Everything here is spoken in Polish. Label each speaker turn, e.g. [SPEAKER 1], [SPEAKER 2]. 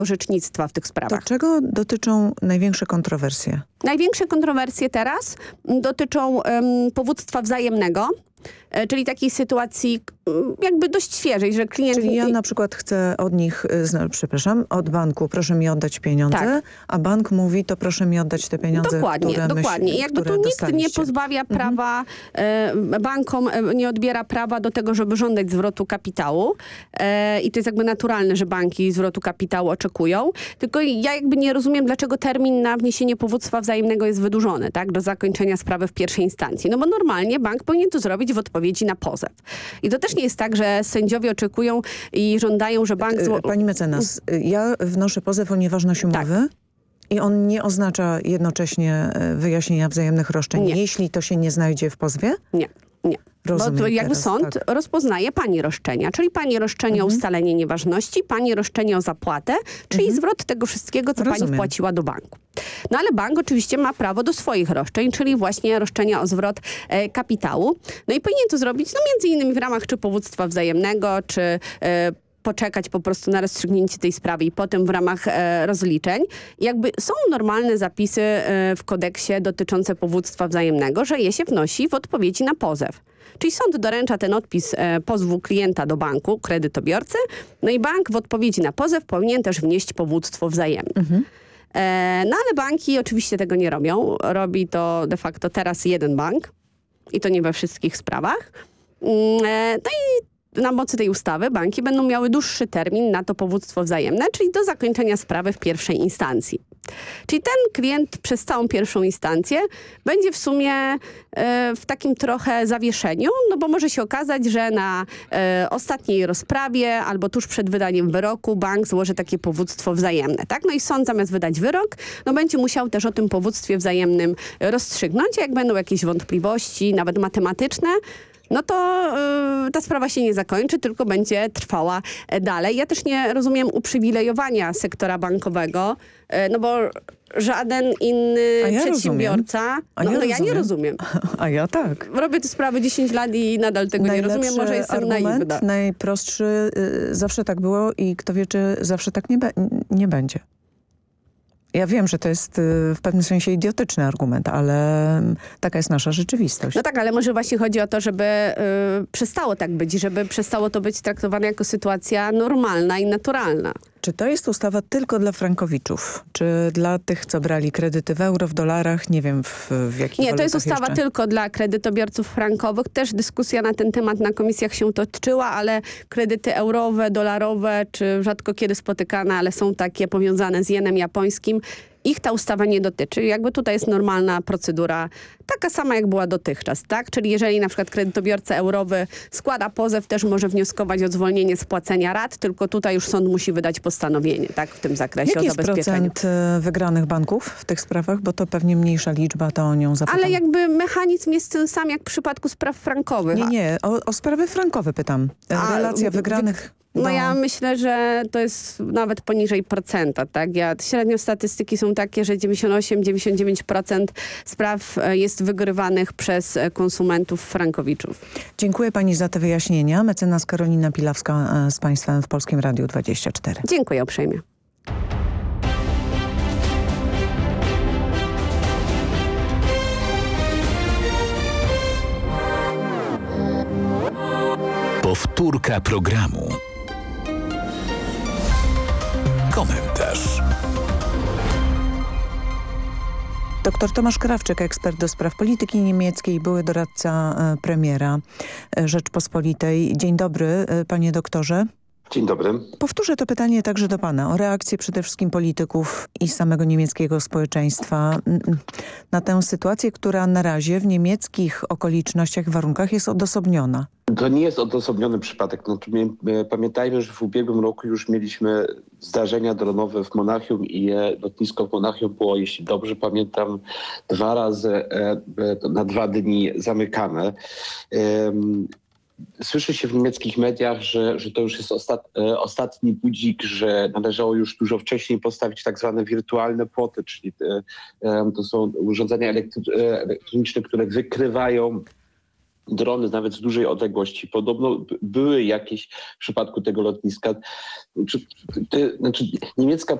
[SPEAKER 1] orzecznictwa w tych sprawach.
[SPEAKER 2] To czego dotyczą największe kontrowersje?
[SPEAKER 1] Największe kontrowersje teraz dotyczą powództwa wzajemnego, czyli takiej sytuacji jakby dość świeżej, że klient...
[SPEAKER 2] Czyli ja na przykład chcę od nich, od banku, proszę mi oddać pieniądze,
[SPEAKER 1] tak.
[SPEAKER 2] A bank mówi, to proszę mi oddać te pieniądze,
[SPEAKER 1] Dokładnie. I jakby tu nikt nie pozbawia prawa, bankom nie odbiera prawa do tego, żeby żądać zwrotu kapitału. I to jest jakby naturalne, że banki zwrotu kapitału oczekują. Tylko ja jakby nie rozumiem, dlaczego termin na wniesienie powództwa wzajemnego jest wydłużony, tak, do zakończenia sprawy w pierwszej instancji. No bo normalnie bank powinien to zrobić w odpowiedzi na pozew. I to też nie jest tak, że sędziowie oczekują i żądają, że bank...
[SPEAKER 2] Pani mecenas, ja wnoszę pozew o nieważność umowy. Tak. I on nie oznacza jednocześnie wyjaśnienia wzajemnych roszczeń, jeśli to się nie znajdzie w pozwie?
[SPEAKER 1] Nie.
[SPEAKER 2] Rozumiem,
[SPEAKER 1] bo to jakby
[SPEAKER 2] teraz,
[SPEAKER 1] sąd
[SPEAKER 2] tak.
[SPEAKER 1] rozpoznaje pani roszczenia, czyli pani roszczenie o ustalenie nieważności, pani roszczenie o zapłatę, czyli zwrot tego wszystkiego, co pani wpłaciła do banku. No ale bank oczywiście ma prawo do swoich roszczeń, czyli właśnie roszczenia o zwrot kapitału. No i powinien to zrobić między innymi w ramach czy powództwa wzajemnego, czy poczekać po prostu na rozstrzygnięcie tej sprawy i potem w ramach rozliczeń. Jakby są normalne zapisy w kodeksie dotyczące powództwa wzajemnego, że je się wnosi w odpowiedzi na pozew. Czyli sąd doręcza ten odpis pozwu klienta do banku, kredytobiorcy, no i bank w odpowiedzi na pozew powinien też wnieść powództwo wzajemne. No ale banki oczywiście tego nie robią. Robi to de facto teraz jeden bank i to nie we wszystkich sprawach. No i na mocy tej ustawy banki będą miały dłuższy termin na to powództwo wzajemne, czyli do zakończenia sprawy w pierwszej instancji. Czyli ten klient przez całą pierwszą instancję będzie w sumie w takim trochę zawieszeniu, no bo może się okazać, że na ostatniej rozprawie albo tuż przed wydaniem wyroku bank złoży takie powództwo wzajemne, tak? No i sąd zamiast wydać wyrok, no będzie musiał też o tym powództwie wzajemnym rozstrzygnąć, a jak będą jakieś wątpliwości, nawet matematyczne, no to ta sprawa się nie zakończy, tylko będzie trwała dalej. Ja też nie rozumiem uprzywilejowania sektora bankowego, no bo żaden inny przedsiębiorca... Ja nie rozumiem.
[SPEAKER 2] A ja tak.
[SPEAKER 1] Robię te sprawy 10 lat i nadal tego nie rozumiem. Może jestem naiwna.
[SPEAKER 2] Najprostszy, zawsze tak było i kto wie, czy zawsze tak nie będzie. Ja wiem, że to jest w pewnym sensie idiotyczny argument, ale taka jest nasza rzeczywistość.
[SPEAKER 1] No tak, ale może właśnie chodzi o to, żeby przestało tak być, żeby przestało to być traktowane jako sytuacja normalna i naturalna.
[SPEAKER 2] Czy to jest ustawa tylko dla frankowiczów? Czy dla tych, co brali kredyty w euro, w dolarach? Nie wiem, w jakich
[SPEAKER 1] Nie, to jest ustawa
[SPEAKER 2] jeszcze?
[SPEAKER 1] tylko dla kredytobiorców frankowych. Też dyskusja na ten temat na komisjach się toczyła, ale kredyty eurowe, dolarowe, czy rzadko kiedy spotykane, ale są takie powiązane z jenem japońskim, ich ta ustawa nie dotyczy. Jakby tutaj jest normalna procedura, taka sama jak była dotychczas, tak? Czyli jeżeli na przykład kredytobiorca eurowy składa pozew, też może wnioskować o zwolnienie z płacenia rat, tylko tutaj już sąd musi wydać postanowienie, tak? W tym zakresie o zabezpieczeniu.
[SPEAKER 2] Jaki jest procent wygranych banków w tych sprawach? Bo to pewnie mniejsza liczba, to o nią zapytam.
[SPEAKER 1] Ale jakby mechanizm jest ten sam jak w przypadku spraw frankowych.
[SPEAKER 2] Nie, o sprawy frankowe pytam. Relacja wygranych...
[SPEAKER 1] No ja myślę, że to jest nawet poniżej procenta, tak? Średnio statystyki są takie, że 98-99% spraw jest wygrywanych przez konsumentów frankowiczów.
[SPEAKER 2] Dziękuję pani za te wyjaśnienia. Mecenas Karolina Pilawska z państwem w Polskim Radiu 24.
[SPEAKER 1] Dziękuję uprzejmie.
[SPEAKER 3] Powtórka programu. Komentarz.
[SPEAKER 2] Dr Tomasz Krawczyk, ekspert do spraw polityki niemieckiej, były doradca premiera Rzeczpospolitej. Dzień dobry, panie doktorze.
[SPEAKER 4] Dzień dobry.
[SPEAKER 2] Powtórzę to pytanie także do pana o reakcję przede wszystkim polityków i samego niemieckiego społeczeństwa na tę sytuację, która na razie w niemieckich okolicznościach, warunkach jest odosobniona.
[SPEAKER 4] To nie jest odosobniony przypadek. No, pamiętajmy, że w ubiegłym roku już mieliśmy zdarzenia dronowe w Monachium i lotnisko w Monachium było, jeśli dobrze pamiętam, 2 razy na 2 dni zamykane. Słyszy się w niemieckich mediach, że to już jest ostatni budzik, że należało już dużo wcześniej postawić tak zwane wirtualne płoty, czyli to są urządzenia elektroniczne, które wykrywają drony nawet z dużej odległości. Podobno były jakieś w przypadku tego lotniska. Znaczy, niemiecka